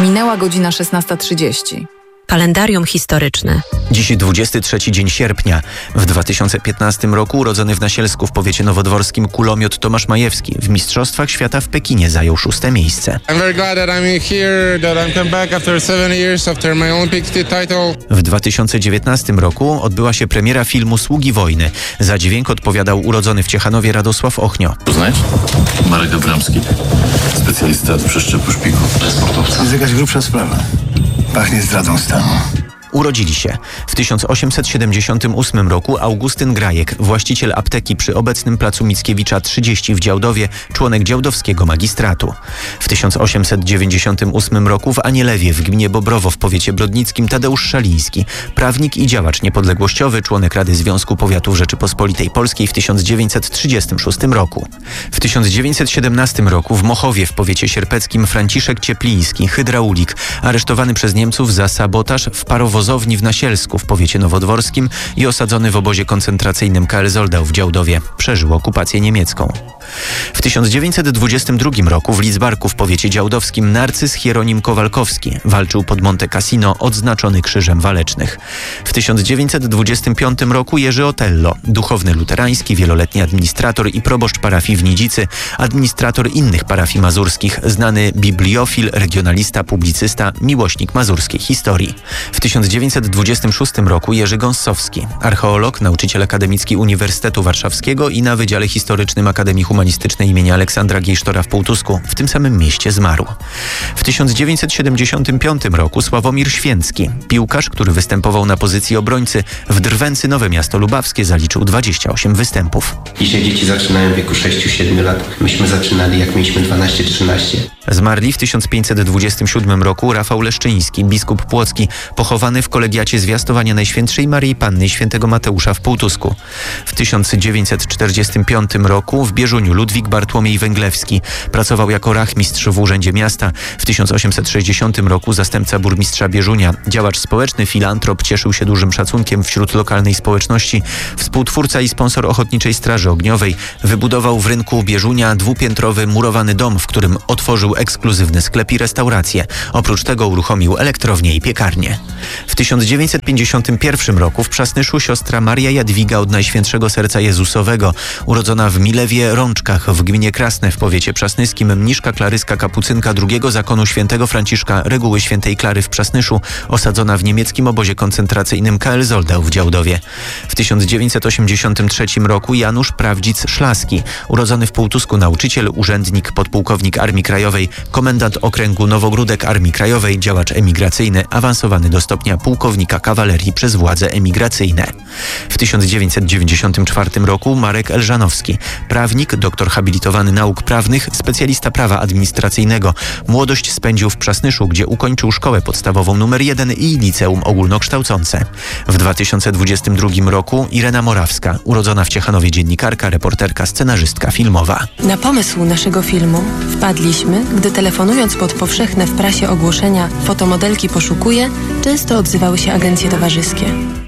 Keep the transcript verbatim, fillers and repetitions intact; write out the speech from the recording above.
Minęła godzina szesnasta trzydzieści. Kalendarium historyczne. Dziś dwudziesty trzeci dzień sierpnia. W dwa tysiące piętnastym roku urodzony w Nasielsku w powiecie nowodworskim kulomiot Tomasz Majewski w Mistrzostwach Świata w Pekinie zajął szóste miejsce. W dwa tysiące dziewiętnastym roku odbyła się premiera filmu Sługi Wojny. Za dźwięk odpowiadał urodzony w Ciechanowie Radosław Ochnio. Poznajesz? Marek Abramski, specjalista od przeszczepu szpiku, sportowca. Jest jakaś grubsza sprawa. Pachnie zdradą stanu. Urodzili się w tysiąc osiemset siedemdziesiątym ósmym roku Augustyn Grajek, właściciel apteki przy obecnym placu Mickiewicza trzydzieści w Działdowie, członek działdowskiego magistratu. W tysiąc osiemset dziewięćdziesiątym ósmym roku w Anielewie w gminie Bobrowo w powiecie brodnickim Tadeusz Szaliński, prawnik i działacz niepodległościowy, członek Rady Związku Powiatów Rzeczypospolitej Polskiej w tysiąc dziewięćset trzydziestym szóstym roku. W tysiąc dziewięćset siedemnastym roku w Mochowie w powiecie sierpeckim Franciszek Ciepliński, hydraulik, aresztowany przez Niemców za sabotaż w parowozowni w Nasielsku w powiecie nowodworskim i osadzony w obozie koncentracyjnym K L Zoldau w Działdowie. Przeżył okupację niemiecką. W tysiąc dziewięćset dwudziestym drugim roku w Lidzbarku w powiecie działdowskim Narcyz Hieronim Kowalkowski walczył pod Monte Cassino odznaczony Krzyżem Walecznych. W tysiąc dziewięćset dwudziestym piątym roku Jerzy Otello, duchowny luterański, wieloletni administrator i proboszcz parafii w Nidzicy, administrator innych parafii mazurskich, znany bibliofil, regionalista, publicysta, miłośnik mazurskiej historii. W tysiąc dziewięćset dwudziestym szóstym roku Jerzy Gąssowski, archeolog, nauczyciel akademicki Uniwersytetu Warszawskiego i na Wydziale Historycznym Akademii Humanistycznej im. Aleksandra Giejsztora w Półtusku, w tym samym mieście zmarł. W tysiąc dziewięćset siedemdziesiątym piątym roku Sławomir Święcki, piłkarz, który występował na pozycji obrońcy, w Drwęcy Nowe Miasto Lubawskie zaliczył dwadzieścia osiem występów. Dzisiaj dzieci zaczynają w wieku sześciu siedmiu lat. Myśmy zaczynali jak mieliśmy dwanaście trzynaście. Zmarli w tysiąc pięćset dwudziestym siódmym roku Rafał Leszczyński, biskup płocki, pochowany w kolegiacie Zwiastowania Najświętszej Maryi Panny i Świętego Mateusza w Półtusku. W tysiąc dziewięćset czterdziestym piątym roku w Bieżuniu Ludwik Bartłomiej Węglewski pracował jako rachmistrz w Urzędzie Miasta. W tysiąc osiemset sześćdziesiątym roku zastępca burmistrza Bieżunia, działacz społeczny, filantrop, cieszył się dużym szacunkiem wśród lokalnej społeczności. Współtwórca i sponsor Ochotniczej Straży Ogniowej, wybudował w rynku Bieżunia dwupiętrowy murowany dom, w którym otworzył ekskluzywny sklep i restaurację. Oprócz tego uruchomił elektrownię i piekarnię. W tysiąc dziewięćset pięćdziesiątym pierwszym roku w Przasnyszu siostra Maria Jadwiga od Najświętszego Serca Jezusowego, urodzona w Milewie Rączkach w gminie Krasne w powiecie przasnyskim, mniszka klaryska kapucynka drugiego zakonu świętego Franciszka Reguły Świętej Klary w Przasnyszu, osadzona w niemieckim obozie koncentracyjnym K L Zoldau w Działdowie. W tysiąc dziewięćset osiemdziesiątym trzecim roku Janusz Prawdzic-Szlaski, urodzony w Półtusku nauczyciel, urzędnik, podpułkownik Armii Krajowej, komendant okręgu Nowogródek Armii Krajowej, działacz emigracyjny, awansowany do stopnia pułkownika kawalerii przez władze emigracyjne. W tysiąc dziewięćset dziewięćdziesiątym czwartym roku Marek Elżanowski, prawnik, doktor habilitowany nauk prawnych, specjalista prawa administracyjnego. Młodość spędził w Przasnyszu, gdzie ukończył szkołę podstawową numer jeden i liceum ogólnokształcące. W dwa tysiące dwudziestym drugim roku Irena Morawska, urodzona w Ciechanowie dziennikarka, reporterka, scenarzystka filmowa. Na pomysł naszego filmu wpadliśmy, gdy telefonując pod powszechne w prasie ogłoszenia fotomodelki poszukuje, często odzywały się agencje towarzyskie.